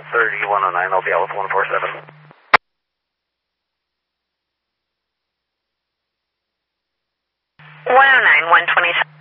30, 109, I'll be out with 147. 109, 127.